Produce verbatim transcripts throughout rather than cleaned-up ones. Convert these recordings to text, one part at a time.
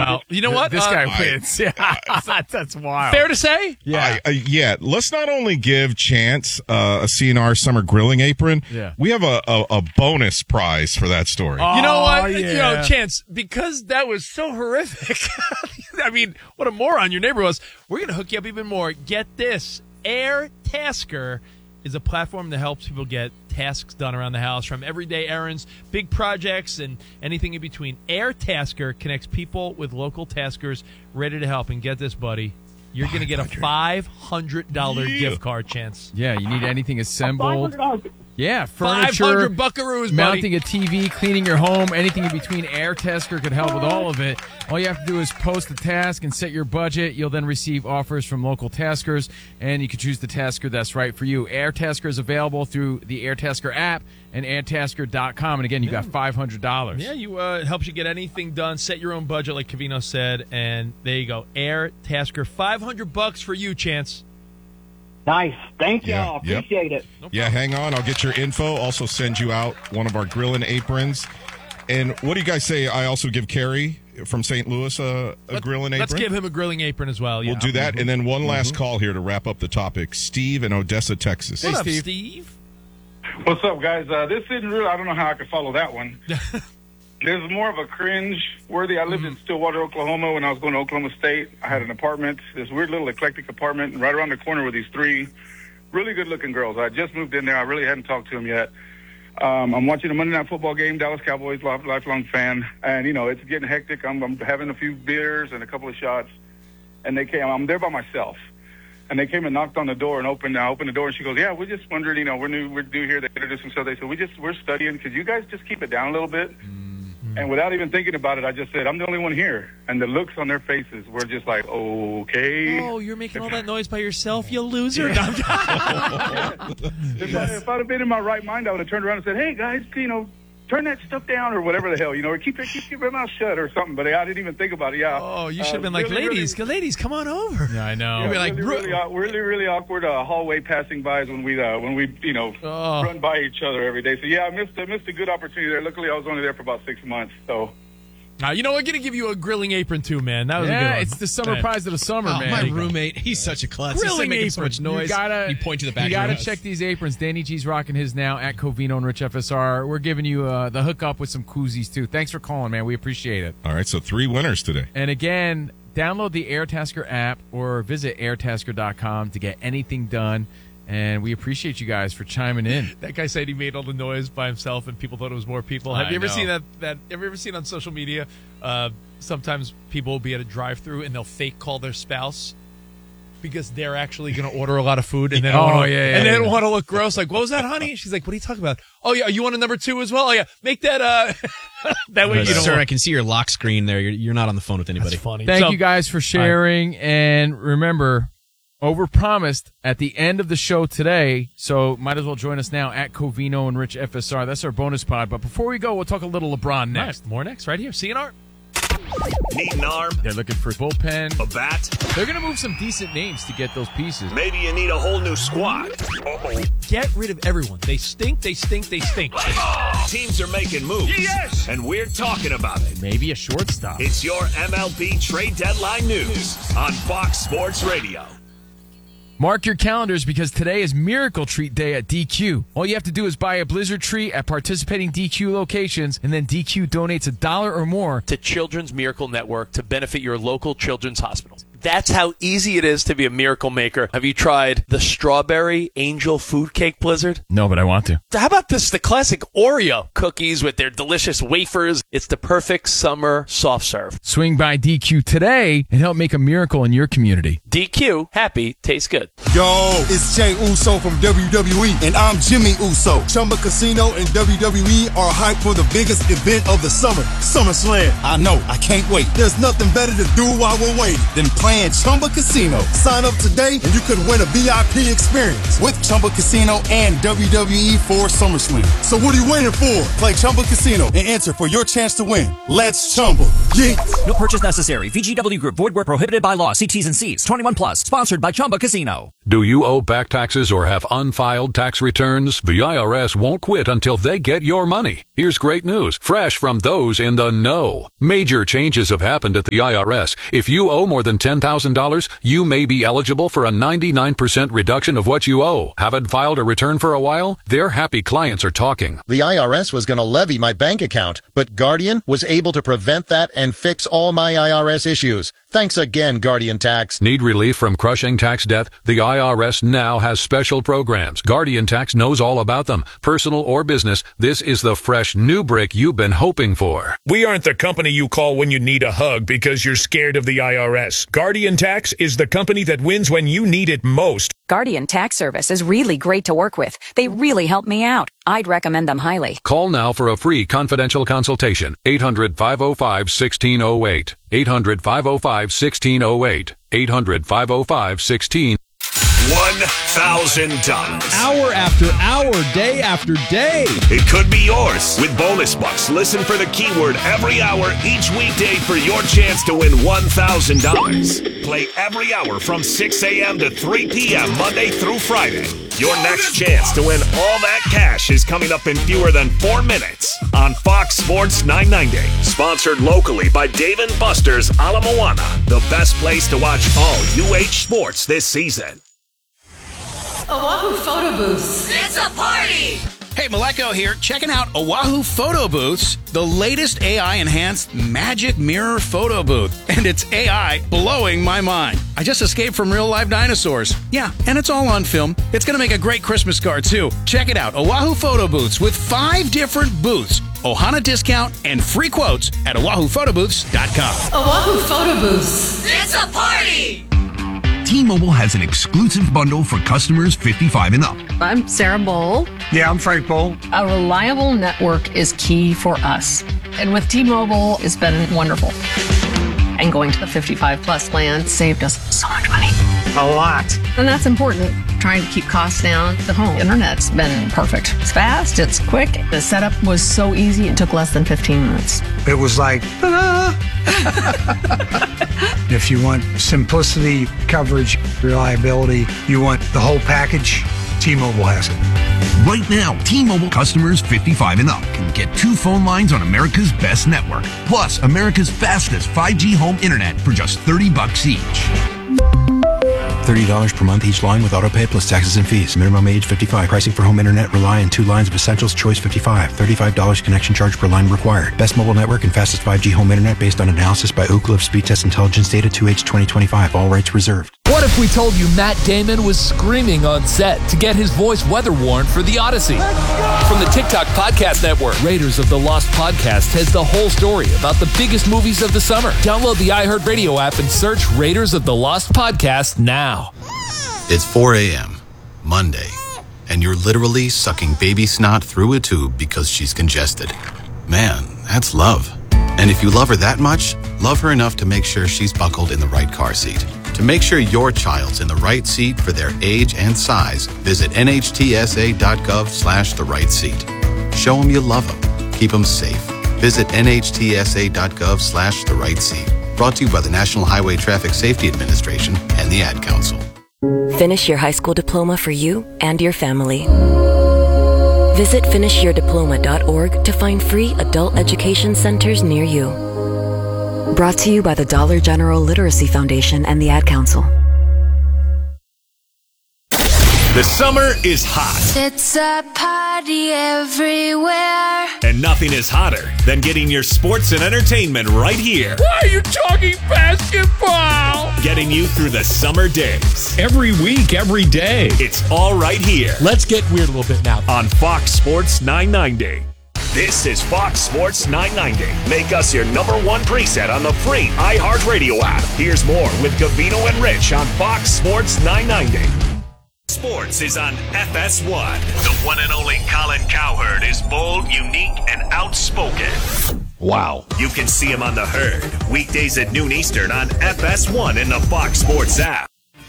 Wow. You know what? This uh, guy wins. Yeah, that's wild. Fair to say? Yeah. I, uh, yeah. Let's not only give Chance uh, a C N R summer grilling apron. Yeah. We have a, a, a bonus prize for that story. Oh, You know what? yeah. You know, Chance, because that was so horrific. I mean, what a moron your neighbor was. We're going to hook you up even more. Get this. Air Tasker is a platform that helps people get tasks done around the house, from everyday errands, big projects, and anything in between. Air Tasker connects people with local taskers ready to help. And get this, buddy. You're going to get a five hundred dollars Yeah. gift card, Chance. Yeah, you need anything assembled. five hundred dollars. Yeah, five furniture, hundred buckaroos, buddy. mounting a T V, cleaning your home, anything in between. Air Tasker could help with all of it. All you have to do is post the task and set your budget. You'll then receive offers from local taskers, and you can choose the tasker that's right for you. Air Tasker is available through the Air Tasker app and air tasker dot com. And again, you got five hundred dollars. Yeah, you uh, it helps you get anything done. Set your own budget, like Covino said, and there you go. Air Tasker, five hundred bucks for you, Chance. Nice. Thank Yeah, y'all. yep. Appreciate it. No Yeah, hang on. I'll get your info. Also send you out one of our grilling aprons. And what do you guys say? I also give Carrie from Saint Louis a, a Let- grilling apron. Let's give him a grilling apron as well. Yeah. We'll do that. And then one last call here to wrap up the topic. Steve in Odessa, Texas. What up, Steve. Steve? What's up, guys? Uh, this isn't real. I don't know how I could follow that one. There's more of a cringe-worthy. I lived in Stillwater, Oklahoma when I was going to Oklahoma State. I had an apartment, this weird little eclectic apartment, and right around the corner were these three really good-looking girls. I just moved in there. I really hadn't talked to them yet. Um, I'm watching a Monday Night Football game, Dallas Cowboys, li- lifelong fan, and, you know, it's getting hectic. I'm, I'm having a few beers and a couple of shots, and they came. I'm there by myself. And they came and knocked on the door and opened. I opened the door, and she goes, "Yeah, we're just wondering. You know, we're new. We're new here." They introduced themselves. They said, "We just we're studying. Could you guys just keep it down a little bit?" Mm-hmm. And without even thinking about it, I just said, "I'm the only one here." And the looks on their faces were just like, "Okay." Oh, you're making all that noise by yourself, you loser. No, I'm- If, I, if I'd have been in my right mind, I would have turned around and said, "Hey guys, you know, turn that stuff down," or whatever the hell, you know, or keep your keep your mouth shut or something. But I didn't even think about it. Yeah. oh, you should have Uh, been like, really, ladies, really- ladies, come on over. Yeah, I know. Yeah, You'd be like, really, "Bro-" really, aw- really, really awkward uh, hallway passing bys when we, uh, when we, you know, Oh. run by each other every day. So yeah, I missed, I missed a good opportunity there. Luckily, I was only there for about six months. So Now, you know, we're going to give you a grilling apron, too, man. That was a good Yeah, one. it's the summer Hey. prize of the summer, Oh, man. my There you go. roommate, he's such a klutz. He's Grilling making so apron. much noise. You gotta, you point to the back. You of gotta your house. check these aprons. Danny G's rocking his now at Covino and Rich F S R. We're giving you uh, the hookup with some koozies too. Thanks for calling, man. We appreciate it. All right, so three winners today. And again, download the AirTasker app or visit air tasker dot com to get anything done. And we appreciate you guys for chiming in. That guy said he made all the noise by himself, and people thought it was more people. Have I you ever know. seen that? That have you ever seen on social media? Uh, sometimes people will be at a drive-through and they'll fake call their spouse because they're actually going to order a lot of food, and they don't Oh, wanna, yeah, yeah, and they don't yeah. want to look gross. Like, what was that, honey? She's like, what are you talking about? Oh yeah, you want a number two as well? Oh yeah, make that. Uh, that way Uh, you don't. sir, want- I can see your lock screen there. You're, you're not on the phone with anybody. That's funny. Thank So- you guys for sharing. And remember, overpromised at the end of the show today. So might as well join us now at Covino and Rich F S R. That's our bonus pod. But before we go, we'll talk a little LeBron next. Next, more next, right here. C N R. Need an arm, They're looking for bullpen. a bat? They're going to move some decent names to get those pieces. Maybe you need a whole new squad. Uh-oh. Get rid of everyone. They stink. They stink. They stink. Teams are making moves. Yes! And we're talking about it. Maybe a shortstop. It's your M L B trade deadline news on Fox Sports Radio. Mark your calendars because today is Miracle Treat Day at D Q. All you have to do is buy a Blizzard treat at participating D Q locations, and then D Q donates a dollar or more. to Children's Miracle Network to benefit your local children's hospitals. That's how easy it is to be a miracle maker. Have you tried the Strawberry Angel Food Cake Blizzard? No, but I want to. How about this, the classic Oreo cookies with their delicious wafers? It's the perfect summer soft serve. Swing by D Q today and help make a miracle in your community. D Q, happy, tastes good. Yo, it's Jay Uso from W W E, and I'm Jimmy Uso. Chumba Casino and W W E are hyped for the biggest event of the summer, SummerSlam. I know, I can't wait. There's nothing better to do while we're waiting than playing playing Chumba Casino. Sign up today and you could win a V I P experience with Chumba Casino and W W E for SummerSlam. So what are you waiting for? Play Chumba Casino and enter for your chance to win. Let's Chumba. Yeah. No purchase necessary. V G W Group. Void where prohibited by law. See T's and C's. twenty-one plus. Sponsored by Chumba Casino. Do you owe back taxes or have unfiled tax returns? The I R S won't quit until they get your money. Here's great news, fresh from those in the know. Major changes have happened at the I R S. If you owe more than ten thousand dollars, you may be eligible for a ninety-nine percent reduction of what you owe. Haven't filed a return for a while? Their happy clients are talking. The I R S was going to levy my bank account, but Guardian was able to prevent that and fix all my I R S issues. Thanks again, Guardian Tax. Need relief from crushing tax debt? The I R S now has special programs. Guardian Tax knows all about them. Personal or business, this is the fresh new brick you've been hoping for. We aren't the company you call when you need a hug because you're scared of the I R S. Guardian Tax is the company that wins when you need it most. Guardian Tax Service is really great to work with. They really help me out. I'd recommend them highly. Call now for a free confidential consultation. eight hundred, five oh five, one six oh eight. eight hundred, five oh five, one six oh eight. eight hundred, five oh five, one six oh eight. one thousand dollars. Hour after hour, day after day. It could be yours. With Bonus Bucks, listen for the keyword every hour each weekday for your chance to win one thousand dollars. Play every hour from six a.m. to three p.m. Monday through Friday. Your next chance to win all that cash is coming up in fewer than four minutes on Fox Sports nine ninety. Sponsored locally by Dave and Buster's Ala Moana, the best place to watch all U H sports this season. Oahu Photo Booths. It's a party! Hey, Maleko here, checking out Oahu Photo Booths, the latest A I-enhanced magic mirror photo booth. And it's A I blowing my mind. I just escaped from real live dinosaurs. Yeah, and it's all on film. It's going to make a great Christmas card, too. Check it out, Oahu Photo Booths with five different booths, Ohana discount, and free quotes at oahu photo booths dot com. Oahu Photo Booths. It's a party! T-Mobile has an exclusive bundle for customers fifty-five and up. I'm Sarah Bowl. Yeah, I'm Frank Bowl. A reliable network is key for us. And with T-Mobile, it's been wonderful. And going to the fifty-five plus plan saved us so much money. A lot. And that's important. Trying to keep costs down. The home internet's been perfect. It's fast, it's quick. The setup was so easy, it took less than fifteen minutes. It was like, ta-da! If you want simplicity, coverage, reliability, you want the whole package, T-Mobile has it. Right now, T-Mobile customers fifty-five and up can get two phone lines on America's best network, plus America's fastest five G home internet for just thirty bucks each. thirty dollars per month each line with autopay plus taxes and fees. Minimum age fifty-five. Pricing for home internet rely on two lines of Essentials Choice fifty-five. thirty-five dollars connection charge per line required. Best mobile network and fastest five G home internet based on analysis by Ookla of Speed Test Intelligence Data two H twenty twenty-five. All rights reserved. What if we told you Matt Damon was screaming on set to get his voice weather warned for The Odyssey? From the TikTok Podcast Network, Raiders of the Lost Podcast has the whole story about the biggest movies of the summer. Download the iHeartRadio app and search Raiders of the Lost Podcast now. It's four a.m., Monday, and you're literally sucking baby snot through a tube because she's congested. Man, that's love. And if you love her that much, love her enough to make sure she's buckled in the right car seat. To make sure your child's in the right seat for their age and size, visit nhtsa.gov slash the right seat. Show them you love them. Keep them safe. Visit nhtsa.gov slash the right seat. Brought to you by the National Highway Traffic Safety Administration and the Ad Council. Finish your high school diploma for you and your family. Visit finish your diploma dot org to find free adult education centers near you. Brought to you by the Dollar General Literacy Foundation and the Ad Council. The summer is hot. It's a party everywhere. And nothing is hotter than getting your sports and entertainment right here. Why are you talking basketball? Getting you through the summer days. Every week, every day. It's all right here. Let's get weird a little bit now. On Fox Sports nine ninety. This is Fox Sports nine ninety. Make us your number one preset on the free iHeartRadio app. Here's more with Gavino and Rich on Fox Sports nine ninety. Sports is on F S one. The one and only Colin Cowherd is bold, unique, and outspoken. Wow. You can see him on The Herd, weekdays at noon Eastern on F S one in the Fox Sports app.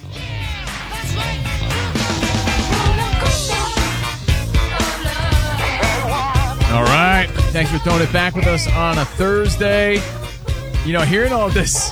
All right. Thanks for throwing it back with us on a Thursday. You know, hearing all this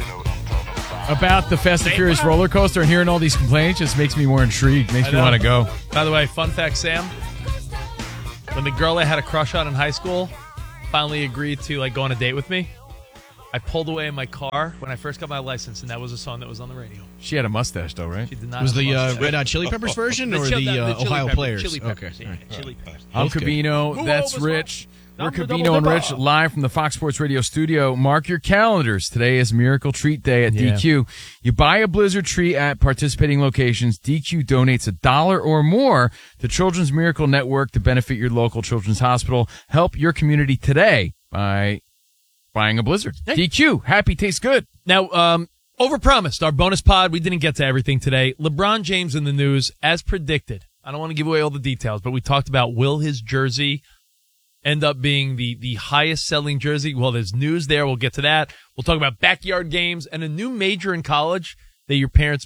about the Fast and Furious roller coaster and hearing all these complaints just makes me more intrigued. Makes me want to go. By the way, fun fact, Sam, when the girl I had a crush on in high school finally agreed to like go on a date with me, I pulled away in my car when I first got my license, and that was a song that was on the radio. She had a mustache, though, right? She did not. Was have a the uh, mustache. Red Hot Chili Peppers version The or chil- the, the uh, Chili Ohio Peppers, Players? Chili Peppers, Okay. yeah, All right. Chili Peppers. I'm Okay. Covino. Who That's was Rich. We're Number Covino double and dipper. Rich live from the Fox Sports Radio studio. Mark your calendars. Today is Miracle Treat Day at Yeah. D Q. You buy a Blizzard treat at participating locations. D Q donates a dollar or more to Children's Miracle Network to benefit your local children's hospital. Help your community today by buying a Blizzard. Hey. D Q. Happy tastes good. Now, um, overpromised, our bonus pod. We didn't get to everything today. LeBron James in the news, as predicted. I don't want to give away all the details, but we talked about will his jersey end up being the, the highest selling jersey? Well, there's news there. We'll get to that. We'll talk about backyard games and a new major in college that your parents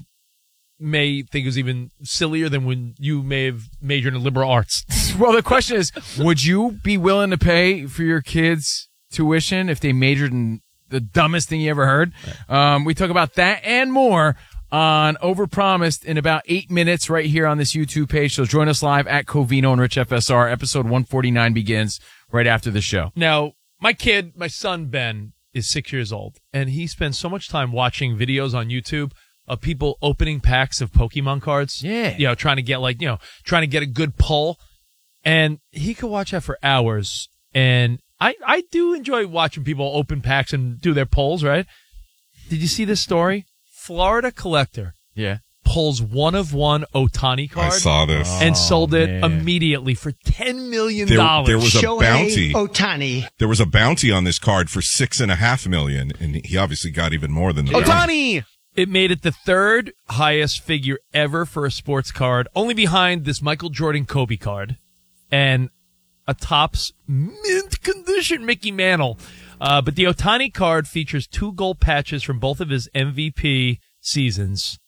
may think is even sillier than when you may have majored in liberal arts. Well, the question is, would you be willing to pay for your kids' tuition if they majored in the dumbest thing you ever heard? Um, we talk about that and more on Overpromised in about eight minutes right here on this YouTube page. So join us live at Covino and Rich F S R. Episode one forty-nine begins right after the show. Now, my kid, my son Ben, is six years old, and he spends so much time watching videos on YouTube of people opening packs of Pokemon cards. Yeah. You know, trying to get like, you know, trying to get a good pull. And he could watch that for hours. And I, I do enjoy watching people open packs and do their pulls, right? Did you see this story? Florida collector Yeah. pulls one of one Ohtani card. I saw this. And sold it man. immediately for ten million There, dollars. there was a Shohei bounty. Ohtani. There was a bounty on this card for six and a half million, and he obviously got even more than the bounty. Ohtani! It made it the third highest figure ever for a sports card, only behind this Michael Jordan Kobe card and a Topps mint condition Mickey Mantle. Uh, but the Ohtani card features two gold patches from both of his M V P seasons.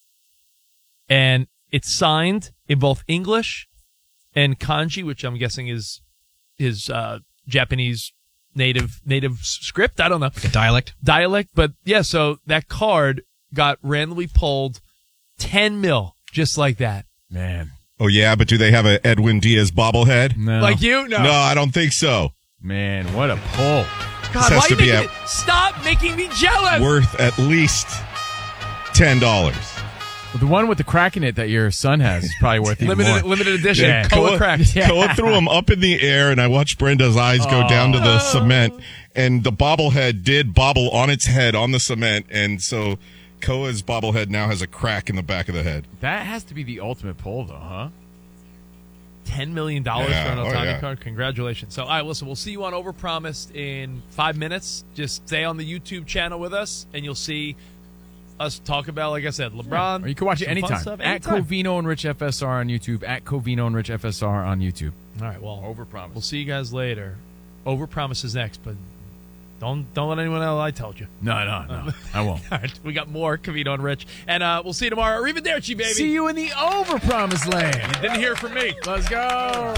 And it's signed in both English and kanji, which I'm guessing is his uh, Japanese native native script. I don't know. Like a dialect? Dialect. But yeah, so that card got randomly pulled ten mil, just like that. Man. Oh, yeah, but do they have a Edwin Diaz bobblehead? No. Like you? No. No, I don't think so. Man, what a pull. God, This has why to you be making a- me, stop making me jealous. Worth at least ten dollars. Well, the one with the crack in it that your son has is probably worth even Limited more. limited edition. Yeah. Color Koa, cracked. Koa threw him up in the air, and I watched Brenda's eyes go down to the cement, and the bobblehead did bobble on its head on the cement, and so Koa's bobblehead now has a crack in the back of the head. That has to be the ultimate pull, though, huh? ten million dollars Yeah, for an oh, Ohtani yeah. card. Congratulations. So, all right, listen, we'll see you on Overpromised in five minutes. Just stay on the YouTube channel with us, and you'll see us talk about, like I said, LeBron. Or you can watch it some fun anytime. stuff, At anytime. Covino and Rich F S R on YouTube. At Covino and Rich F S R on YouTube. All right, well, Overpromised. we'll see you guys later. Overpromise is next, but don't don't let anyone know I told you. No, no, no. I won't. All right, we got more Covino and Rich, and uh, we'll see you tomorrow. Arrivederci, baby. See you in the Overpromised land. You didn't hear from me. Let's go.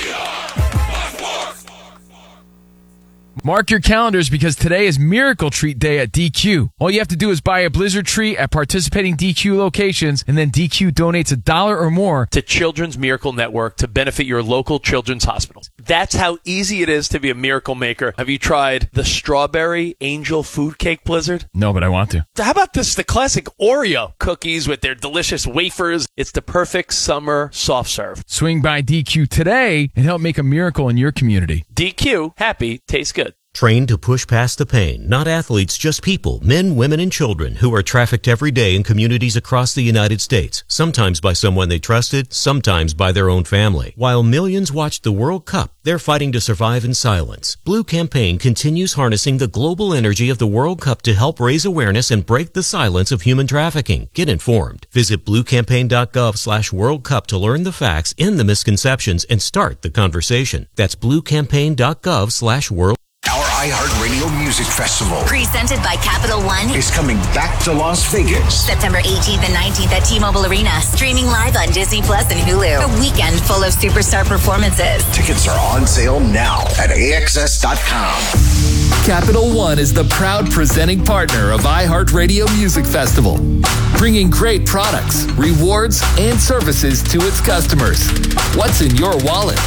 Mark your calendars because today is Miracle Treat Day at D Q. All you have to do is buy a Blizzard treat at participating D Q locations, and then D Q donates a dollar or more to Children's Miracle Network to benefit your local children's hospitals. That's how easy it is to be a miracle maker. Have you tried the Strawberry Angel Food Cake Blizzard? No, but I want to. How about this, the classic Oreo cookies with their delicious wafers? It's the perfect summer soft serve. Swing by D Q today and help make a miracle in your community. D Q, happy, tastes good. Trained to push past the pain, not athletes, just people, men, women, and children who are trafficked every day in communities across the United States, sometimes by someone they trusted, sometimes by their own family. While millions watched the World Cup, they're fighting to survive in silence. Blue Campaign continues harnessing the global energy of the World Cup to help raise awareness and break the silence of human trafficking. Get informed. Visit bluecampaign.gov slash World Cup to learn the facts, end the misconceptions, and start the conversation. That's bluecampaign.gov slash World Our iHeartRadio Music Festival Presented by Capital One. is coming back to Las Vegas. September eighteenth and nineteenth at T-Mobile Arena. Streaming live on Disney Plus and Hulu. A weekend full of superstar performances. Tickets are on sale now at A X S dot com. Capital One is the proud presenting partner of iHeartRadio Music Festival, bringing great products, rewards, and services to its customers. What's in your wallet?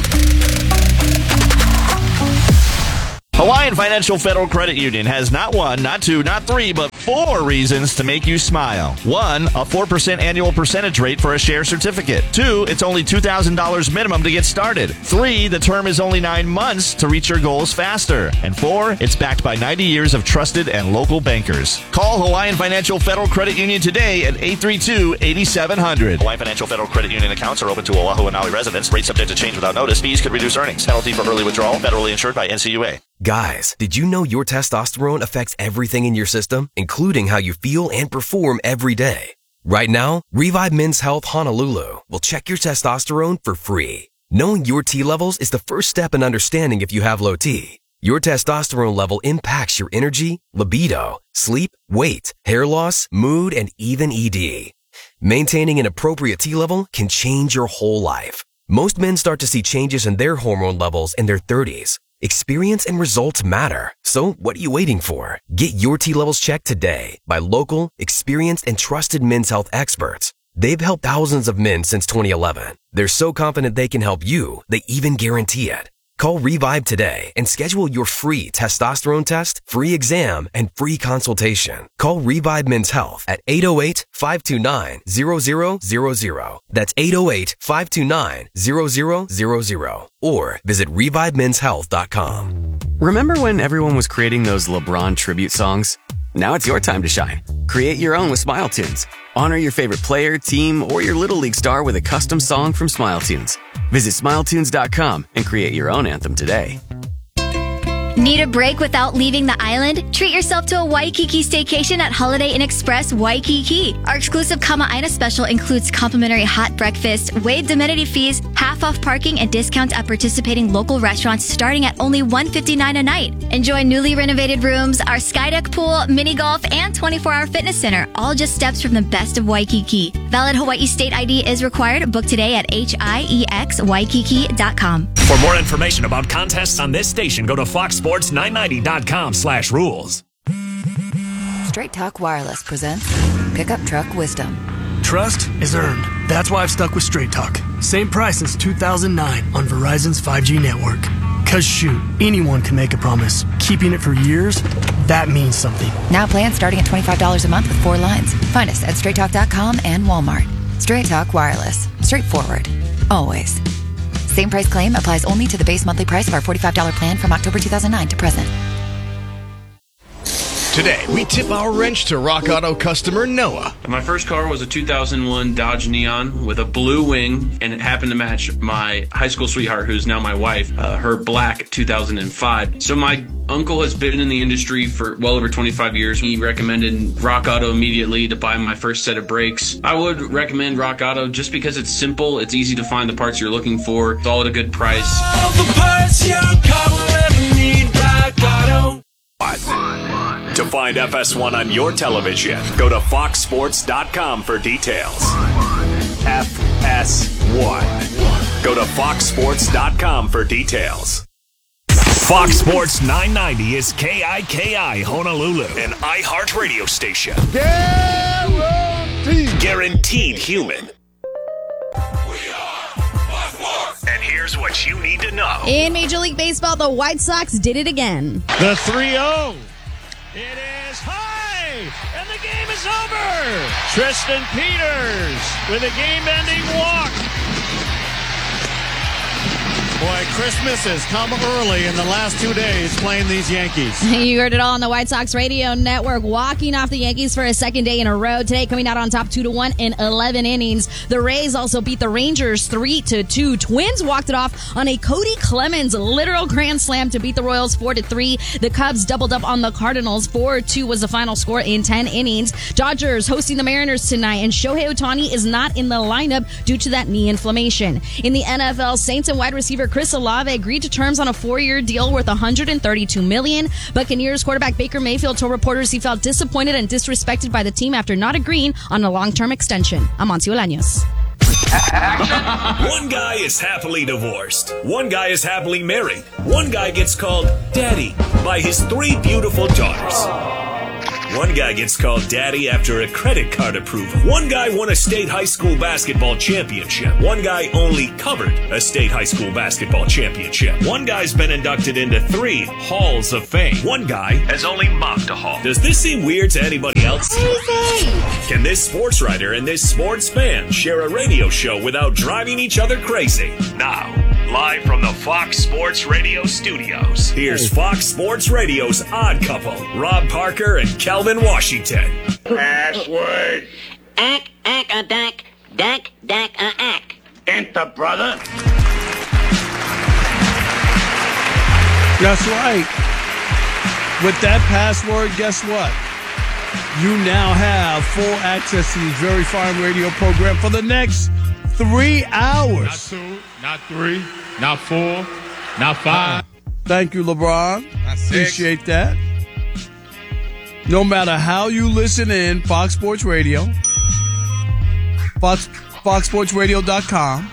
Hawaiian Financial Federal Credit Union has not one, not two, not three, but four reasons to make you smile. One, a four percent annual percentage rate for a share certificate. Two, it's only two thousand dollars minimum to get started. Three, the term is only nine months to reach your goals faster. And four, it's backed by ninety years of trusted and local bankers. Call Hawaiian Financial Federal Credit Union today at eight three two, eight seven zero zero. Hawaiian Financial Federal Credit Union accounts are open to Oahu and Maui residents. Rates subject to change without notice. Fees could reduce earnings. Penalty for early withdrawal. Federally insured by N C U A. Guys, did you know your testosterone affects everything in your system, including how you feel and perform every day? Right now, Revive Men's Health Honolulu will check your testosterone for free. Knowing your T levels is the first step in understanding if you have low T. Your testosterone level impacts your energy, libido, sleep, weight, hair loss, mood, and even E D. Maintaining an appropriate T level can change your whole life. Most men start to see changes in their hormone levels in their thirties. Experience and results matter. So what are you waiting for? Get your T levels checked today by local, experienced, and trusted men's health experts. They've helped thousands of men since twenty eleven. They're so confident they can help you, they even guarantee it. Call Revive today and schedule your free testosterone test, free exam, and free consultation. Call Revive Men's Health at eight oh eight, five two nine, zero zero zero zero. That's eight oh eight, five two nine, zero zero zero zero. Or visit revive men's health dot com. Remember when everyone was creating those LeBron tribute songs? Now it's your time to shine. Create your own with Smile Tunes. Honor your favorite player, team, or your Little League star with a custom song from Smile Tunes. Visit smile tunes dot com and create your own anthem today. Need a break without leaving the island? Treat yourself to a Waikiki staycation at Holiday Inn Express Waikiki. Our exclusive Kama'aina special includes complimentary hot breakfast, waived amenity fees, half off parking, and discounts at participating local restaurants starting at only one hundred fifty-nine dollars a night. Enjoy newly renovated rooms, our skydeck pool, mini golf, and twenty-four hour fitness center, all just steps from the best of Waikiki. Valid Hawaii state I D is required. Book today at H I E X Waikiki dot com. For more information about contests on this station, go to fox sports nine ninety dot com slash rules. Straight Talk Wireless presents Pickup Truck Wisdom. Trust is earned. That's why I've stuck with Straight Talk. Same price since two thousand nine on Verizon's five G network. Cause shoot, anyone can make a promise. Keeping it for years, that means something. Now plans starting at twenty-five dollars a month with four lines. Find us at straight talk dot com and Walmart. Straight Talk Wireless. Straightforward. Always. Same price claim applies only to the base monthly price of our forty-five dollars plan from October two thousand nine to present. Today, we tip our wrench to Rock Auto customer Noah. My first car was a two thousand one Dodge Neon with a blue wing, and it happened to match my high school sweetheart, who's now my wife, uh, her black two thousand five. So my uncle has been in the industry for well over twenty-five years. He recommended Rock Auto immediately to buy my first set of brakes. I would recommend Rock Auto just because it's simple, it's easy to find the parts you're looking for, it's all at a good price. All the parts your car will ever need, Rock Auto. To find F S one on your television, go to fox sports dot com for details. F S one. Go to fox sports dot com for details. Fox Sports nine ninety is K I K I Honolulu, an iHeart radio station. Guaranteed. Guaranteed human. And here's what you need to know. In Major League Baseball, the White Sox did it again. The three oh. It is high, and the game is over. Tristan Peters with a game-ending walk. Boy, Christmas has come early in the last two days playing these Yankees. You heard it all on the White Sox radio network, walking off the Yankees for a second day in a row. Today, coming out on top two to one in eleven innings. The Rays also beat the Rangers three to two. Twins walked it off on a Cody Clemens literal grand slam to beat the Royals four to three. The Cubs doubled up on the Cardinals. four two was the final score in ten innings. Dodgers hosting the Mariners tonight, and Shohei Ohtani is not in the lineup due to that knee inflammation. In the N F L, Saints and wide receiver Chris Olave agreed to terms on a four-year deal worth one hundred thirty-two million dollars. Buccaneers quarterback Baker Mayfield told reporters he felt disappointed and disrespected by the team after not agreeing on a long-term extension. Amancio Olaños. One guy is happily divorced. One guy is happily married. One guy gets called daddy by his three beautiful daughters. One guy gets called daddy after a credit card approval. One guy won a state high school basketball championship. One guy only covered a state high school basketball championship. One guy's been inducted into three halls of fame. One guy has only mopped a hall. Does this seem weird to anybody else? Can this sports writer and this sports fan share a radio show without driving each other crazy? Now, live from the Fox Sports Radio studios, here's Fox Sports Radio's Odd Couple, Rob Parker and Kelvin Washington. Password. Ack, ack, a dack, dack, dack, a ack. Enter, brother. That's right. With that password, guess what? You now have full access to this very fine radio program for the next three hours. Not two, not three, not four, not five. Thank you, LeBron. Not six. Appreciate that. No matter how you listen in, Fox Sports Radio, Fox, fox sports radio dot com,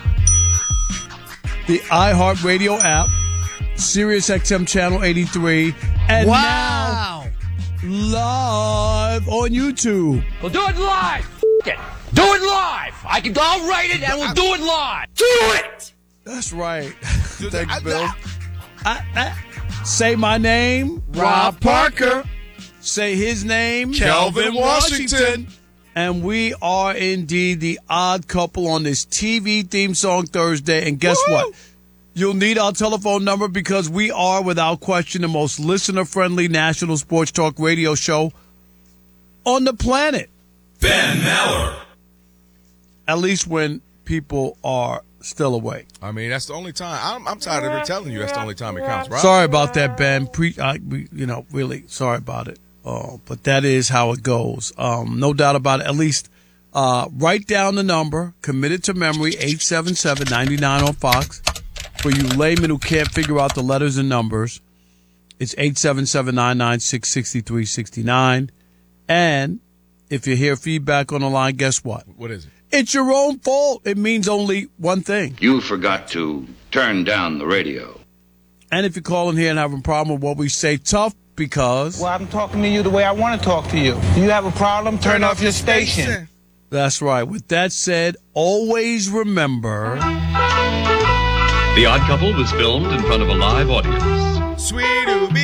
the iHeartRadio app, Sirius X M Channel eighty-three, and Wow. now live on YouTube. We'll do it live. F- it. Do it live. I can. I'll write it and we'll do it live. Do it. That's right. Thanks, Bill. I, I, say my name, Rob Parker. Say his name, Kelvin Washington. And we are indeed the odd couple on this T V theme song Thursday. And guess Woo! what? You'll need our telephone number because we are, without question, the most listener-friendly national sports talk radio show on the planet. Ben Maller. At least when people are still awake. I mean, that's the only time. I'm, I'm tired of it telling you that's the only time it counts, right? Sorry about that, Ben. Pre, I, we, you know, really sorry about it. Uh, but that is how it goes. Um, no doubt about it. At least uh, write down the number, commit it to memory, eight seven seven, nine nine on Fox. For you laymen who can't figure out the letters and numbers, it's eight seven seven, nine nine six, six three six nine. And if you hear feedback on the line, guess what? What is it? It's your own fault. It means only one thing. You forgot to turn down the radio. And if you call in here and have a problem with what we say, tough because... Well, I'm talking to you the way I want to talk to you. Do you have a problem? Turn, Turn off, off your station. station. That's right. With that said, always remember... The Odd Couple was filmed in front of a live audience. Sweet Ubi.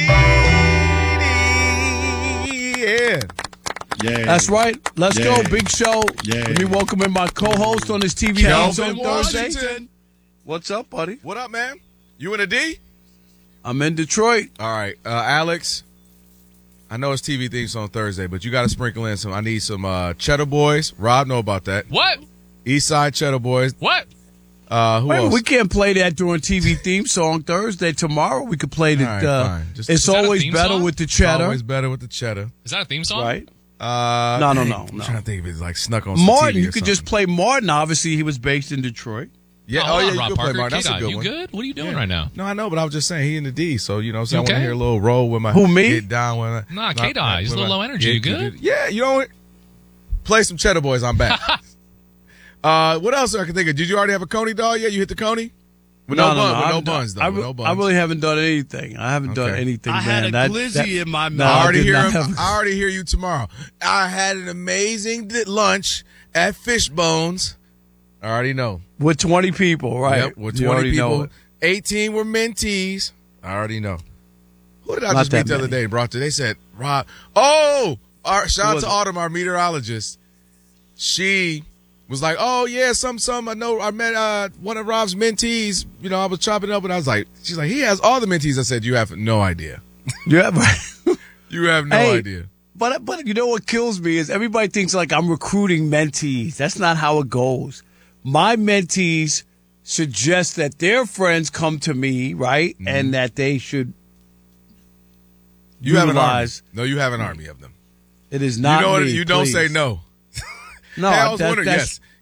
Yeah. Yeah. That's right. Let's yeah. go. Big show. Yeah. Let me welcome in my co-host on this T V Kelvin on Thursday. Washington. What's up, buddy? What up, man? You in a D? I'm in Detroit. All right. Uh, Alex, I know it's T V things on Thursday, but you got to sprinkle in some. I need some uh, Cheddar Boys. Rob know about that. What? East Side Cheddar Boys. What? Uh, who Wait, else? we can't play that during T V theme song Thursday. Tomorrow we could play it. All right, uh, fine. Just- it's Is that a always theme better song? with the cheddar. Always better with the cheddar. Is that a theme song? Right? Uh, No, no, dang, no, I'm no. trying to think if it's like snuck on some Martin, T V you or could something. just play Martin. Obviously, he was based in Detroit. Yeah. Oh, Oh, hold yeah. on, You Rob could play Parker. Martin. That's a K-Dot, good you one. good? What are you doing Yeah. right now? No, I know, but I was just saying he in the D, so you know, so You I want to okay? hear a little roll with my Who, me? get down with my, Nah, my- K-Dot, he's a with little my- low energy. You good? Yeah, you know what? Play some Cheddar Boys. I'm back. uh, what else I can think of? Did you already have a Coney dog yet? You hit the Coney? With no, no, no, bun, no, with no I've buns done- though. I, with re- no buns. I really haven't done anything. I haven't done Okay. anything. I had man. a That- glizzy that- in my no, mouth. I already did hear not him. have- I already hear you tomorrow. I had an amazing di- lunch at Fishbones. I already know. With twenty people, right? Yep, with You twenty already know people. it. eighteen were mentees. I already know. Who did I Not just meet that the other many. day? Brought to. They said, Rob. Oh, our, shout Who out was to it? Autumn, our meteorologist. She was like, oh, yeah, some, some, I know, I met uh, one of Rob's mentees. You know, I was chopping up, and I was like, she's like, he has all the mentees. I said, you have no idea. You have, You have no Hey, idea. But but you know what kills me is everybody thinks like I'm recruiting mentees. That's not how it goes. My mentees suggest that their friends come to me, right, Mm-hmm. and that they should You have an army. utilize. No, you have an army of them. It is not you know what? me, You don't please. say no. No, Hey, I was that- wondering. that's- Yes,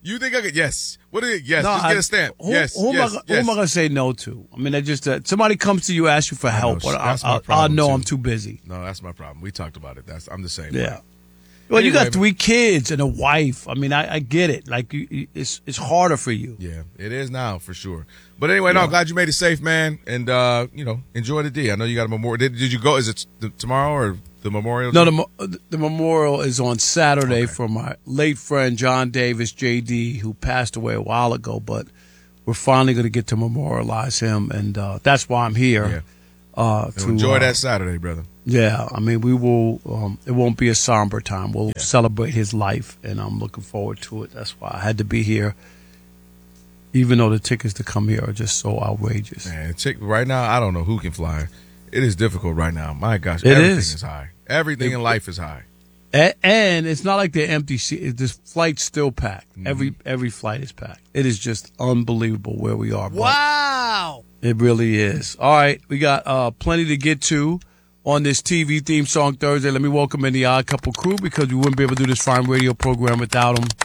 You think I could? Yes. What is it? Yes. No, just I- get a stamp. Who, yes. who, yes. am I, yes. who am I going to say no to? I mean, I just uh, somebody comes to you, asks you for help, know, but I, that's my I, I problem, know too. I'm too busy. No, that's my problem. We talked about it. That's I'm the same. Yeah. way. Well, you Anyway, got three kids and a wife. I mean, I, I get it. Like, you, you, it's it's harder for you. Yeah, it is now for sure. But anyway, no, Yeah. I'm glad you made it safe, man. And uh, you know, enjoy the D. I know you got a memorial. Did, did you go? Is it t- tomorrow or the memorial? No, the mo- the memorial is on Saturday for my late friend John Davis, J D, who passed away a while ago. But we're finally going to get to memorialize him, and uh, that's why I'm here. Yeah. Uh, So to enjoy uh, that Saturday, brother. Yeah, I mean, we will. Um, it won't be a somber time. We'll celebrate his life, and I'm looking forward to it. That's why I had to be here, even though the tickets to come here are just so outrageous. Man, chick, right now, I don't know who can fly. It is difficult right now. My gosh, It everything is. is. high. Everything in life is high. And, and it's not like they're empty seats. This flight's still packed. Mm-hmm. Every every flight is packed. It is just unbelievable where we are. but Wow. It really is. All right, we got uh, plenty to get to on this T V theme song Thursday. Let me welcome in the Odd Couple crew because we wouldn't be able to do this fine radio program without them.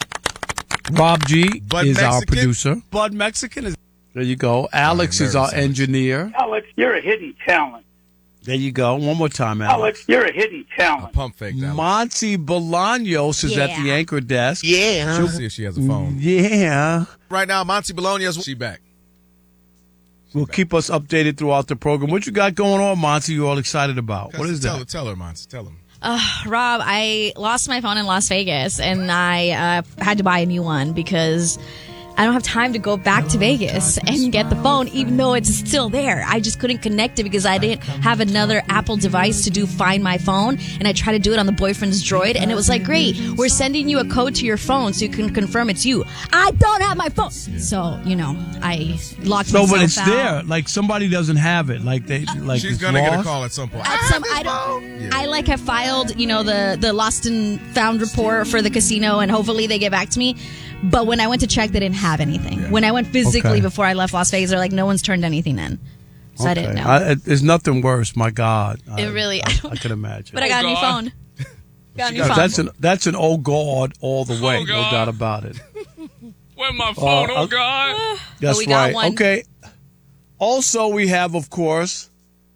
Rob G Bud is our Mexican? producer. Bud Mexican is. There you go. Alex is our engineer. Alex, you're a hidden talent. There you go. One more time, Alex. Alex, you're a hidden talent. Pump fake. Monty Bolaños is at the anchor desk. Yeah. Let's see if she has a phone. Yeah. Right now, Monty Bologna's she back. Will keep us updated throughout the program. What you got going on, Monty? You all excited about? What is tell that? Her, tell her, Monty. Tell him. Uh, Rob, I lost my phone in Las Vegas, and I uh, had to buy a new one because I don't have time to go back to Vegas and get the phone, even though it's still there. I just couldn't connect it because I didn't have another Apple device to do Find My Phone, and I tried to do it on the boyfriend's Droid, and it was like, great, we're sending you a code to your phone so you can confirm it's you. I don't have my phone. So, you know, I locked No, myself but it's out. there. Like somebody doesn't have it. Like they, like She's it's gonna get a lost. call at some point. At some, I don't. I like have filed, you know, the the lost and found report for the casino, and hopefully they get back to me. But when I went to check, they didn't have anything. Yeah. When I went physically Okay. before I left Las Vegas, they're like, no one's turned anything in. So I didn't know. I, it- there's nothing worse. My God, It I, really- I, I can imagine. but I got a new phone. Got a new phone. That's an that's an old God all the way, no God. doubt about it. Where's my phone? Oh, God. That's we got right. one. Okay. Also, we have, of course,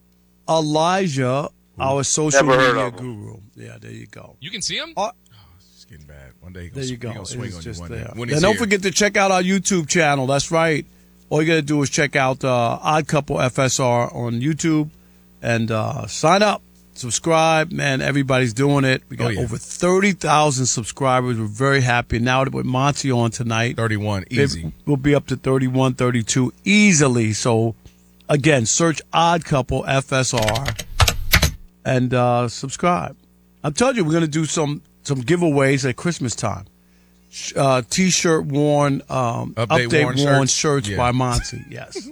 Elijah, our social Never heard media of him. guru. Yeah, there you go. You can see him? Uh, It's getting bad. One day he There gonna, you go. He gonna swing It's on just you one there. day. When And he's don't here. forget to check out our YouTube channel. That's right. All you got to do is check out uh, Odd Couple F S R on YouTube and uh, sign up, subscribe. Man, everybody's doing it. We got Oh, yeah. over thirty thousand subscribers. We're very happy. Now with Monty on tonight, thirty-one, easy. it- we'll be up to thirty-one, thirty-two easily. So, again, search Odd Couple F S R and uh, subscribe. I'm telling you, we're going to do some some giveaways at Christmas time. Sh- Uh, T-shirt worn, um, Update update, worn worn, shirts? shirts Yeah. by Monty. Yes.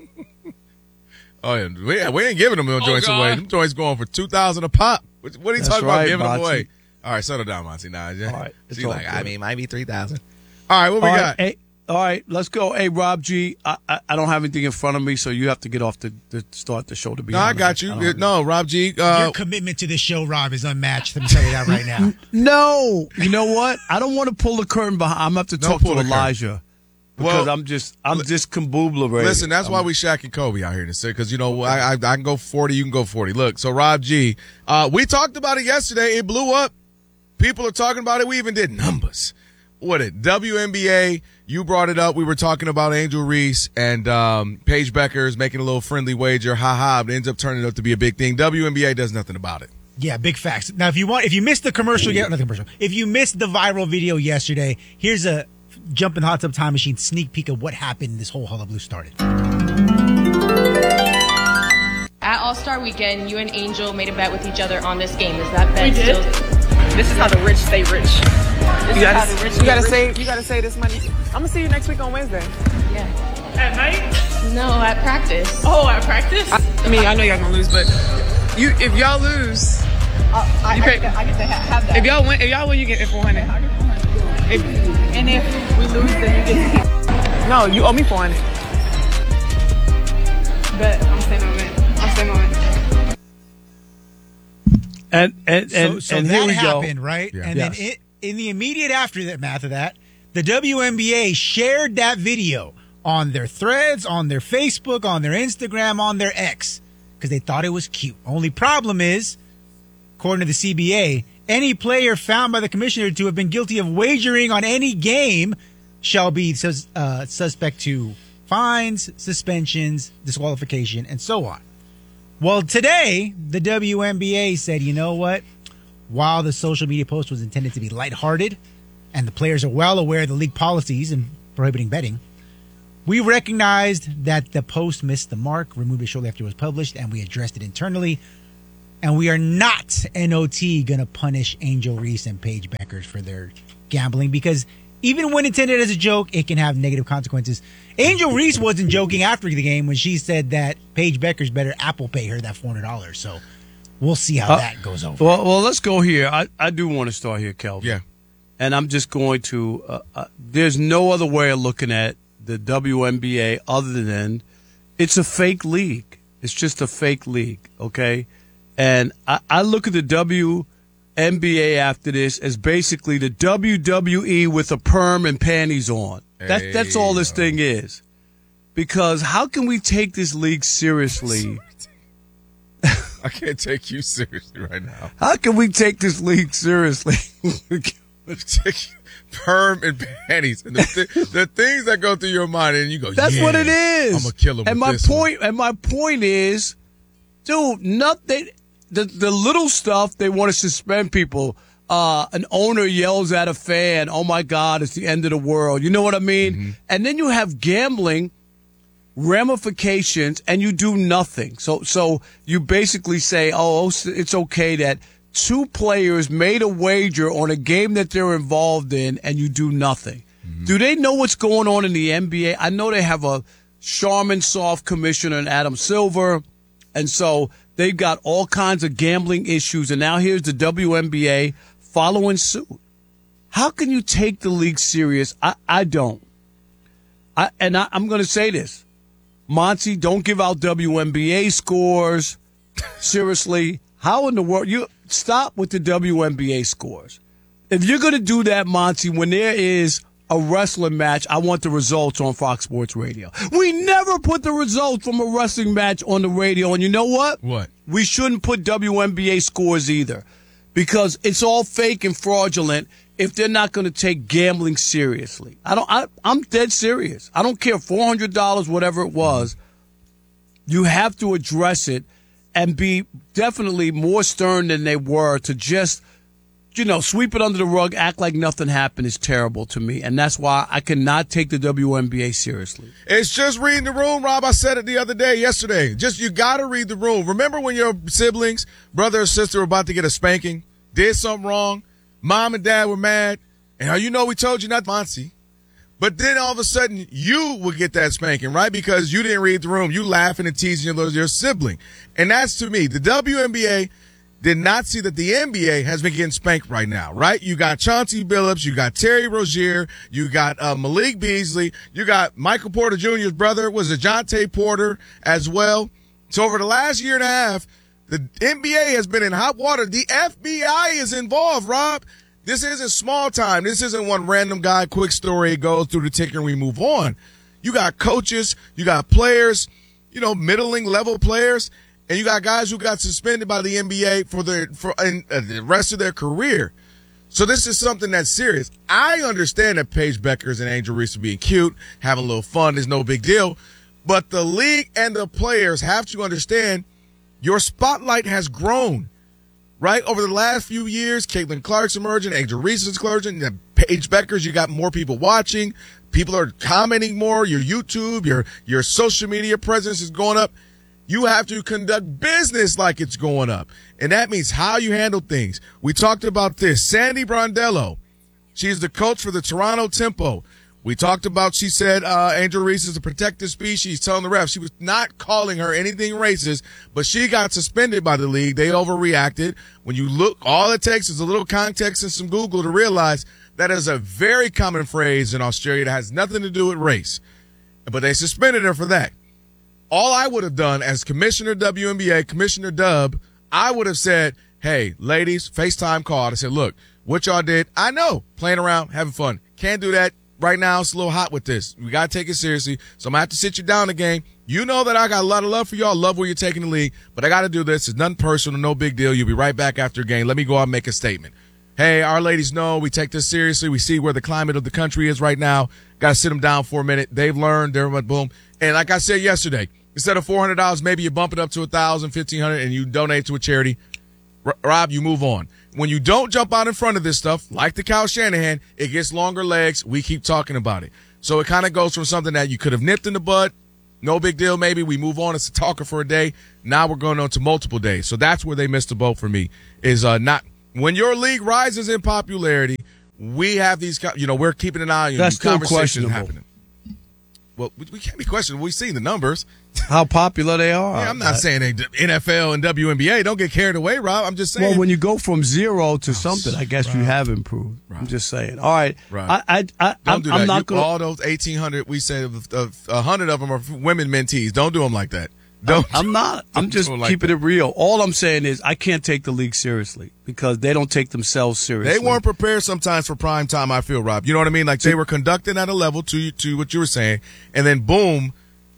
Oh yeah, we, we ain't giving them them joints God. away. Them joints going for two thousand a pop. What, what are you That's talking right, about giving Monty. them away? All right, settle down, Monty. Nah, yeah. All right, it's She's all like, good. I mean, it might be three thousand. All right, what we all got? right, hey, all right, let's go. Hey, Rob G, I, I, I don't have anything in front of me, so you have to get off to, to start the show. To be No, I honest. got you. don't have No, Rob G. Uh, Your commitment to this show, Rob, is unmatched. Let me tell you that right now. No, you know what? I don't want to pull the curtain behind. I'm going to have to Don't talk pull to the curtain. Elijah because Well, I'm just I'm discombobulated. Listen, that's I'm- why we Shaq and Kobe out here to say because you know I, I I can go forty, you can go forty. Look, so Rob G, uh, we talked about it yesterday. It blew up. People are talking about it. We even did numbers. What it W N B A? You brought it up. We were talking about Angel Reese and um, Paige Beckers making a little friendly wager. Ha ha! It ends up turning out to be a big thing. W N B A does nothing about it. Yeah, big facts. Now, if you want, if you missed the commercial, yeah, not the commercial. If you missed the viral video yesterday, here's a jumping hot tub time machine sneak peek of what happened. This whole hullabaloo started. At All-Star Weekend, you and Angel made a bet with each other on this game. Is that bet We did. still? This is how the rich stay rich. This you is gotta, how the rich you get gotta rich. save. You gotta save this money. I'm gonna see you next week on Wednesday. Yeah. At night? No, at practice. Oh, at practice? I, I mean, I know y'all gonna lose, but you, if y'all lose, Uh, I, you I, pay, get, I get to ha- have that. if y'all win, if y'all win, you get four hundred. If, and if we lose, then you get to no, you owe me four hundred. Bet. I'm staying on it. I'm staying on it. And and and, so so and that here we happened, go. right? Yeah. And Yes. then it, in the immediate aftermath of that, The W N B A shared that video on their threads, on their Facebook, on their Instagram, on their X, because they thought it was cute. Only problem is, according to the C B A, any player found by the commissioner to have been guilty of wagering on any game shall be sus- uh, suspect to fines, suspensions, disqualification, and so on. Well, today, the W N B A said, you know what? While the social media post was intended to be lighthearted, and the players are well aware of the league policies in prohibiting betting, we recognized that the post missed the mark, removed it shortly after it was published, and we addressed it internally. And we are not, N O T, going to punish Angel Reese and Paige Beckers for their gambling, because even when intended as a joke, it can have negative consequences. Angel Reese wasn't joking after the game when she said that Paige Beckers better Apple Pay her that four hundred dollars. So we'll see how uh, that goes over. Well, well, let's go here. I, I do want to start here, Kelvin. Yeah. And I'm just going to uh, uh, – there's no other way of looking at the W N B A other than it's a fake league. It's just a fake league, okay? And I, I look at the W N B A after this as basically the W W E with a perm and panties on. That, hey, that's all this thing is. Because how can we take this league seriously? I can't take you seriously right now. How can we take this league seriously? Perm and panties, and the, th- the things that go through your mind, and you go, "That's yeah, what it is." I'm gonna kill him. And with my this point, one. and my point is, dude, nothing. The the little stuff they want to suspend people. Uh, an owner yells at a fan, "Oh my God, it's the end of the world." You know what I mean? Mm-hmm. And then you have gambling ramifications, and you do nothing. So so you basically say, "Oh, it's okay that." Two players made a wager on a game that they're involved in, and you do nothing. Mm-hmm. Do they know what's going on in the N B A? I know they have a Charmin soft commissioner and Adam Silver, and so they've got all kinds of gambling issues, and now here's the W N B A following suit. How can you take the league serious? I, I don't. I, and I, I'm going to say this. Monty, don't give out W N B A scores. Seriously, how in the world? You stop with the W N B A scores. If you're going to do that, Monty, when there is a wrestling match, I want the results on Fox Sports Radio. We never put the results from a wrestling match on the radio. And you know what? What? We shouldn't put W N B A scores either, because it's all fake and fraudulent if they're not going to take gambling seriously. I don't. I, I'm dead serious. I don't care, four hundred dollars, whatever it was. You have to address it and be definitely more stern than they were. To just, you know, sweep it under the rug, act like nothing happened is terrible to me. And that's why I cannot take the W N B A seriously. It's just reading the room, Rob. I said it the other day, yesterday. Just, you got to read the room. Remember when your siblings, brother or sister, were about to get a spanking, did something wrong, mom and dad were mad, and you know we told you not, Monty. But then all of a sudden, you would get that spanking, right? Because you didn't read the room. You laughing and teasing your, your sibling. And that's, to me, the W N B A did not see that the N B A has been getting spanked right now, right? You got Chauncey Billups, you got Terry Rozier, you got uh, Malik Beasley, you got Michael Porter Junior's brother, was it DeJounte Porter as well. So over the last year and a half, the N B A has been in hot water. The F B I is involved, Rob. This isn't small time. This isn't one random guy, quick story, goes through the ticker and we move on. You got coaches, you got players, you know, middling level players, and you got guys who got suspended by the N B A for their for uh, the rest of their career. So this is something that's serious. I understand that Paige Beckers and Angel Reese are being cute, having a little fun. There's no big deal. But the league and the players have to understand your spotlight has grown. Right? Over the last few years, Caitlin Clark's emerging, Angel Reese is emerging, and Paige Beckers, you got more people watching. People are commenting more. Your YouTube, your, your social media presence is going up. You have to conduct business like it's going up. And that means how you handle things. We talked about this. Sandy Brondello, she's the coach for the Toronto Tempo. We talked about, she said, uh, Angel Reese is a protected species, telling the ref she was not calling her anything racist, but she got suspended by the league. They overreacted. When you look, all it takes is a little context and some Google to realize that is a very common phrase in Australia that has nothing to do with race. But they suspended her for that. All I would have done as Commissioner W N B A, Commissioner Dub, I would have said, hey, ladies, FaceTime call. I said, look, what y'all did, I know, playing around, having fun. Can't do that. right now it's a little hot with this. We got to take it seriously. So I'm going to have to sit you down again. You know that I got a lot of love for y'all. Love where you're taking the league. But I got to do this. It's nothing personal, no big deal. You'll be right back after a game. Let me go out and make a statement. Hey, our ladies know we take this seriously. We see where the climate of the country is right now. Got to sit them down for a minute. They've learned. They're boom. And like I said yesterday, instead of four hundred dollars, maybe you bump it up to one thousand dollars, fifteen hundred dollars, and you donate to a charity. R- Rob, you move on. When you don't jump out in front of this stuff, like the Kyle Shanahan, it gets longer legs. We keep talking about it. So it kind of goes from something that you could have nipped in the bud. No big deal. Maybe we move on. It's a talker for a day. Now we're going on to multiple days. So that's where they missed the boat for me is uh, not when your league rises in popularity, we have these, you know, we're keeping an eye on you. That's still conversations questionable. happening. Well, we, we can't be questioning. We've seen the numbers. How popular they are. Yeah, I'm not saying they N F L and W N B A. Don't get carried away, Rob. I'm just saying. Well, when you go from zero to something, I guess Rob. you have improved. Rob. I'm just saying. All right. Right. I, I, I, Don't I'm, do that. I'm not You- going all those eighteen hundred, we said a hundred of them are women mentees. Don't do them like that. Don't. I'm not. I'm Don't just do 'em like keeping that. it real. All I'm saying is I can't take the league seriously because they don't take themselves seriously. They weren't prepared sometimes for prime time, I feel, Rob. You know what I mean? Like they were conducting at a level to to what you were saying, and then boom,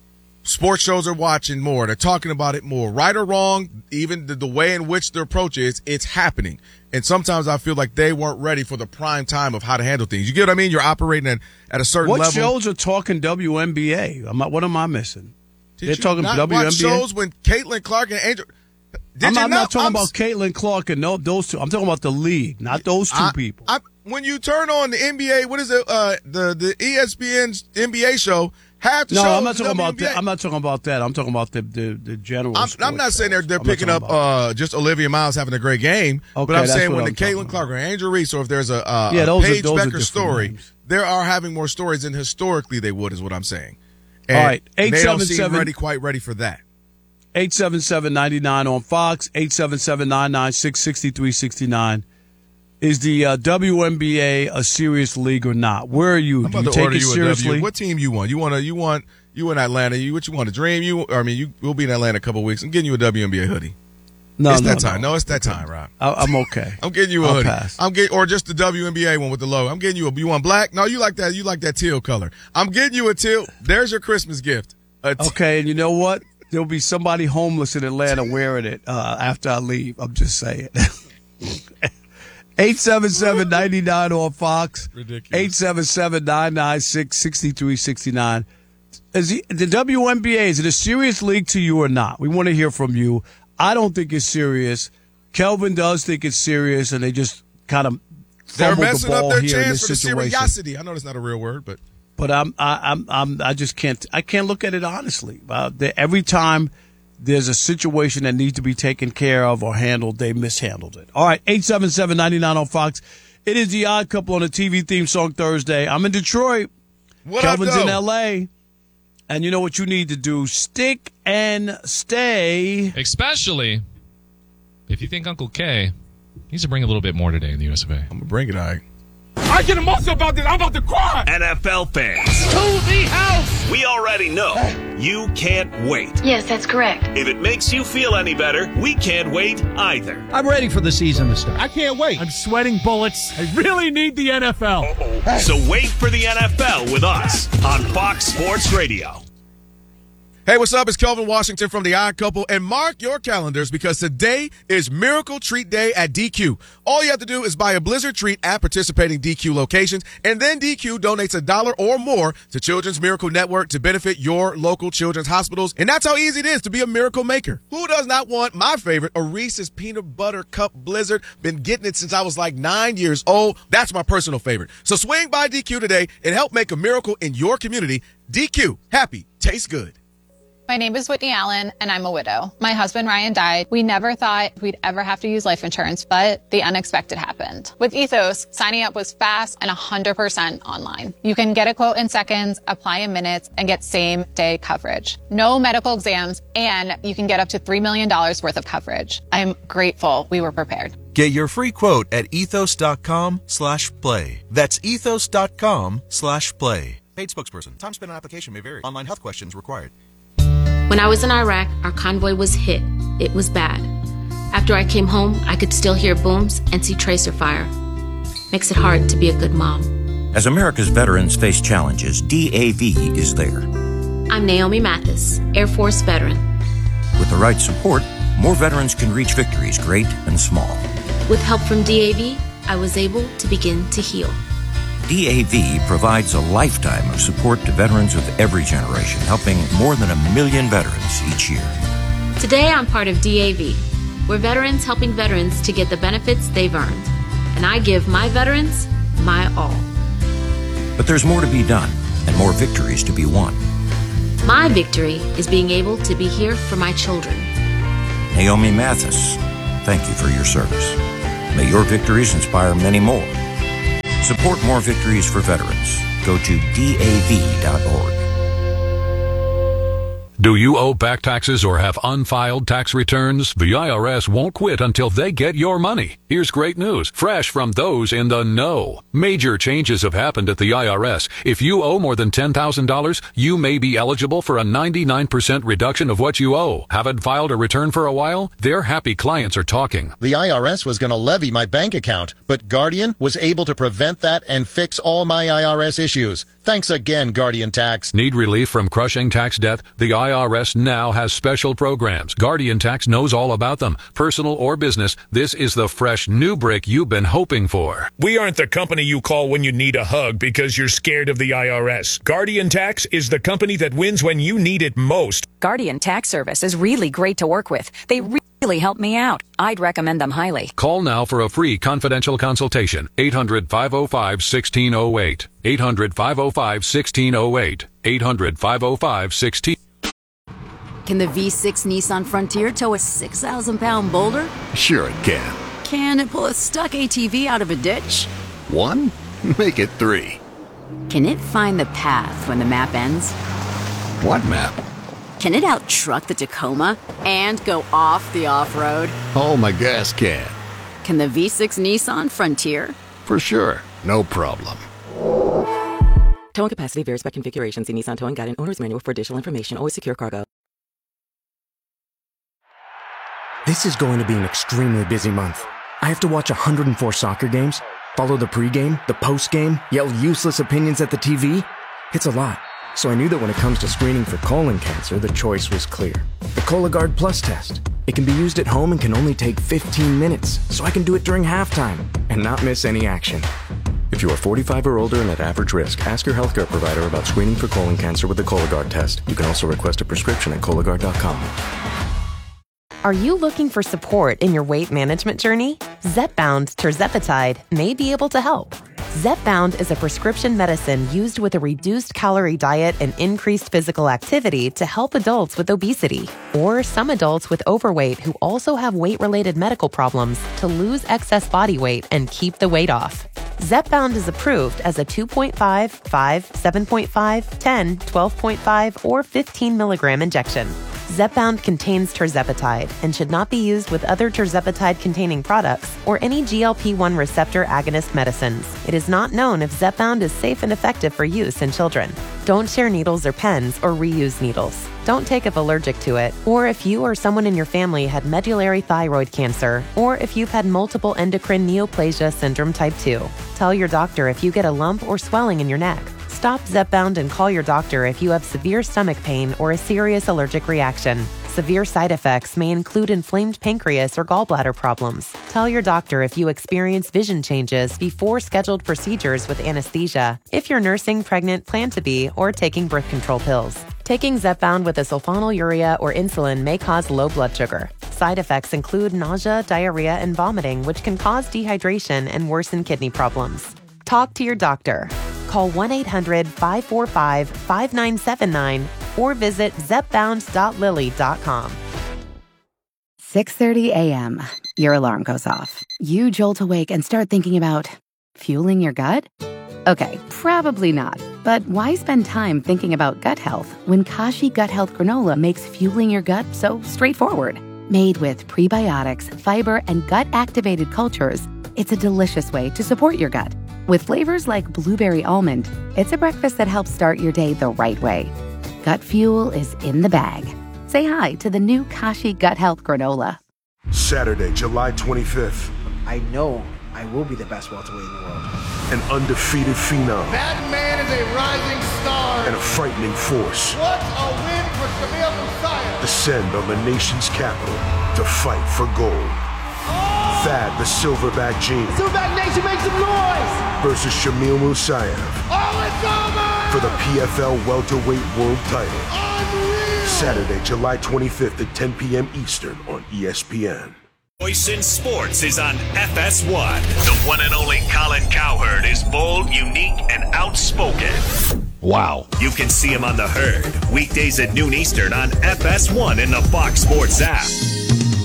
sports shows are watching more. They're talking about it more. Right or wrong, even the, the way in which their approach is, it's happening. And sometimes I feel like they weren't ready for the prime time of how to handle things. You get what I mean? You're operating at, at a certain What level. shows are talking W N B A? Am I, what am I missing? Did They're you talking not W N B A. watch shows when Caitlin Clark and Angel. Did I'm, you I'm not, not talking I'm, about Caitlin Clark and no, those two. I'm talking about the league, not those two I- people. I, when you turn on the N B A, what is it? Uh, the the E S P N's N B A show. Half the no, show I'm not is talking about W N B A. that. I'm not talking about that. I'm talking about the the, the general. I'm, I'm sports not saying they're shows. they're I'm not picking talking up about- uh, just Olivia Miles having a great game, Okay, but I'm that's saying what when I'm the talking Caitlin about. Clark or Angel Reese, or if there's a, uh, Yeah, a those are- Paige those are Becker different story, names. they are having more stories than historically they would, is what I'm saying. And All right, they don't seem 877 ready, quite ready for that. eight seven seven, nine nine on Fox, eight seven seven, nine nine six, six three six nine. Is the uh, W N B A a serious league or not? Where are you? I'm Do about you to take order it you a seriously? W. What team you want? You want to? You want? You in Atlanta? You what you want? A dream? You? I mean, you will be in Atlanta in a couple of weeks. I'm getting you a W N B A hoodie. No, it's no, that time. no. No, it's that time, Rob. I, I'm okay. I'm getting you a I'll hoodie. pass. I'm getting, or just the W N B A one with the logo. I'm getting you a. You want black? No, you like that. You like that teal color. I'm getting you a teal. There's your Christmas gift. A te- Okay, and you know what? There'll be somebody homeless in Atlanta wearing it uh, after I leave. I'm just saying. eight seven seven, nine nine on Fox. Ridiculous. eight seven seven, nine nine six, six three six nine. Is the, the W N B A, is it a serious league to you or not? We want to hear from you. I don't think it's serious. Kelvin does think it's serious, and they just kind of They're fumbled messing the up ball their here in chance this for the situation. seriosity. I know that's not a real word, but But I'm, I, I'm, I'm, I just can't, I can't look at it honestly. Uh, they, every time there's a situation that needs to be taken care of or handled, they mishandled it. All right, eight seven seven, nine nine on Fox. It is the Odd Couple on the T V theme song Thursday. I'm in Detroit. what Kelvin's up, though? in L A. And you know what you need to do? Stick and stay. Especially if you think Uncle K needs to bring a little bit more today in the U S of A. I'm gonna bring it. All right. I get emotional about this. I'm about to cry. N F L fans, To the house. we already know you can't wait. Yes, that's correct. If it makes you feel any better, we can't wait either. I'm ready for the season to start. I can't wait. I'm sweating bullets. I really need the N F L. So wait for the N F L with us on Fox Sports Radio. Hey, what's up? It's Kelvin Washington from The Odd Couple, and mark your calendars because today is Miracle Treat Day at D Q. All you have to do is buy a Blizzard treat at participating D Q locations, and then D Q donates a dollar or more to Children's Miracle Network to benefit your local children's hospitals, and that's how easy it is to be a miracle maker. Who does not want my favorite, a Reese's Peanut Butter Cup Blizzard? Been getting it since I was like nine years old. That's my personal favorite. So swing by D Q today and help make a miracle in your community. D Q, happy, tastes good. My name is Whitney Allen, and I'm a widow. My husband, Ryan, died. We never thought we'd ever have to use life insurance, but the unexpected happened. With Ethos, signing up was fast and one hundred percent online. You can get a quote in seconds, apply in minutes, and get same-day coverage. No medical exams, and you can get up to three million dollars worth of coverage. I'm grateful we were prepared. Get your free quote at ethos.com slash play. That's ethos.com slash play. Paid spokesperson. Time spent on application may vary. Online health questions required. When I was in Iraq, our convoy was hit. It was bad. After I came home, I could still hear booms and see tracer fire. Makes it hard to be a good mom. As America's veterans face challenges, D A V is there. I'm Naomi Mathis, Air Force veteran. With the right support, more veterans can reach victories great and small. With help from D A V, I was able to begin to heal. D A V provides a lifetime of support to veterans of every generation, helping more than a million veterans each year. Today, I'm part of D A V. We're veterans helping veterans to get the benefits they've earned. And I give my veterans my all. But there's more to be done and more victories to be won. My victory is being able to be here for my children. Naomi Mathis, thank you for your service. May your victories inspire many more. Support more victories for veterans. Go to D A V dot org. Do you owe back taxes or have unfiled tax returns? The I R S won't quit until they get your money. Here's great news, fresh from those in the know. Major changes have happened at the I R S. If you owe more than ten thousand dollars, you may be eligible for a ninety-nine percent reduction of what you owe. Haven't filed a return for a while? Their happy clients are talking. The I R S was going to levy my bank account, but Guardian was able to prevent that and fix all my I R S issues. Thanks again, Guardian Tax. Need relief from crushing tax debt? The I R S now has special programs. Guardian Tax knows all about them. Personal or business, this is the fresh new brick you've been hoping for. We aren't the company you call when you need a hug because you're scared of the I R S. Guardian Tax is the company that wins when you need it most. Guardian Tax Service is really great to work with. They really help me out. I'd recommend them highly. Call now for a free confidential consultation. eight hundred, five oh five, one six oh eight. eight hundred, five oh five, one six oh eight. eight hundred, five oh five, one six oh eight. Can the V six Nissan Frontier tow a six thousand pound boulder? Sure it can. Can it pull a stuck A T V out of a ditch? One? Make it three. Can it find the path when the map ends? What map? Can it out-truck the Tacoma and go off the off-road? Oh, my gas can. Can the V six Nissan Frontier? For sure. No problem. Towing capacity varies by configuration. See Nissan Towing Guide and Owner's Manual for additional information. Always secure cargo. This is going to be an extremely busy month. I have to watch one hundred four soccer games, follow the pregame, the postgame, yell useless opinions at the T V. It's a lot. So I knew that when it comes to screening for colon cancer, the choice was clear. The Cologuard Plus test. It can be used at home and can only take fifteen minutes, so I can do it during halftime and not miss any action. If you are forty-five or older and at average risk, ask your healthcare provider about screening for colon cancer with the Cologuard test. You can also request a prescription at Cologuard dot com. Are you looking for support in your weight management journey? Zepbound tirzepatide may be able to help. Zepbound is a prescription medicine used with a reduced calorie diet and increased physical activity to help adults with obesity or some adults with overweight who also have weight-related medical problems to lose excess body weight and keep the weight off. Zepbound is approved as a two point five, five, seven point five, ten, twelve point five, or fifteen milligram injection. Zepbound contains tirzepatide and should not be used with other tirzepatide-containing products or any G L P one receptor agonist medicines. It is not known if Zepbound is safe and effective for use in children. Don't share needles or pens or reuse needles. Don't take if allergic to it, or if you or someone in your family had medullary thyroid cancer, or if you've had multiple endocrine neoplasia syndrome type two. Tell your doctor if you get a lump or swelling in your neck. Stop Zepbound and call your doctor if you have severe stomach pain or a serious allergic reaction. Severe side effects may include inflamed pancreas or gallbladder problems. Tell your doctor if you experience vision changes before scheduled procedures with anesthesia, if you're nursing, pregnant, plan to be, or taking birth control pills. Taking Zepbound with a sulfonylurea or insulin may cause low blood sugar. Side effects include nausea, diarrhea, and vomiting, which can cause dehydration and worsen kidney problems. Talk to your doctor. Call one eight hundred, five four five, five nine seven nine or visit zepbound dot lilly dot com. six thirty a.m. Your alarm goes off. You jolt awake and start thinking about fueling your gut? Okay, probably not. But why spend time thinking about gut health when Kashi Gut Health Granola makes fueling your gut so straightforward? Made with prebiotics, fiber, and gut-activated cultures, it's a delicious way to support your gut. With flavors like blueberry almond, it's a breakfast that helps start your day the right way. Gut fuel is in the bag. Say hi to the new Kashi Gut Health Granola. Saturday, July twenty-fifth. I know I will be the best welterweight in the world. An undefeated phenom. That man is a rising star. And a frightening force. What a win for Shamil Musayev. Descend on the nation's capital to fight for gold. Oh! Thad the Silverback Gene. Silverback Nation, make some noise! Versus Shamil Musayev. Oh, it's over! For the P F L welterweight world title. Unreal! Saturday, July twenty-fifth at ten p.m. Eastern on E S P N. Voice in Sports is on F S one. The one and only Colin Cowherd is bold, unique, and outspoken. Wow. You can see him on The Herd, weekdays at noon Eastern on F S one in the Fox Sports app.